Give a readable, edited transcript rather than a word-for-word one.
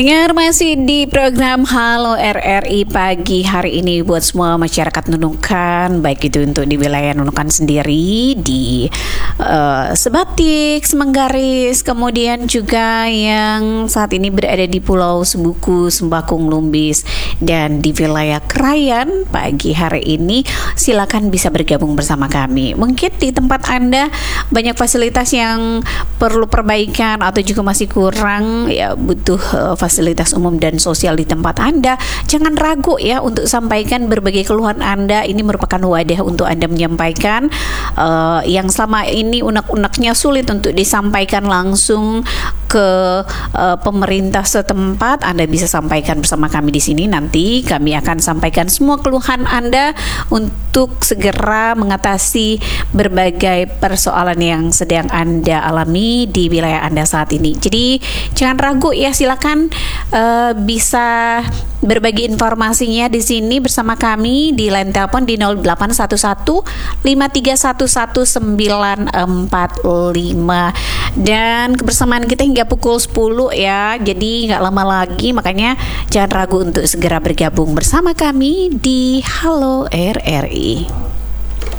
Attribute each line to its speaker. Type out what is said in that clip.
Speaker 1: Pendengar masih di program Halo RRI pagi hari ini buat semua masyarakat Nunukan, baik itu untuk di wilayah Nunukan sendiri, di Sebatik, Semenggaris, kemudian juga yang saat ini berada di Pulau Sebuku, Sembakung, Lumbis, dan di wilayah Krayan pagi hari ini, silakan bisa bergabung bersama kami. Mungkin di tempat Anda banyak fasilitas yang perlu perbaikan atau juga masih kurang, ya butuh fasilitas umum dan sosial di tempat Anda. Jangan ragu ya untuk sampaikan berbagai keluhan Anda. Ini merupakan wadah untuk Anda menyampaikan yang selama ini unek-uneknya sulit untuk disampaikan langsung ke pemerintah setempat. Anda bisa sampaikan bersama kami di sini. Nanti kami akan sampaikan semua keluhan Anda untuk segera mengatasi berbagai persoalan yang sedang Anda alami di wilayah Anda saat ini. Jadi jangan ragu ya, silakan bisa berbagi informasinya di sini bersama kami di line telepon di 0811 5311945, dan kebersamaan kita hingga pukul 10 ya. Jadi nggak lama lagi, makanya jangan ragu untuk segera bergabung bersama kami di Halo RRI.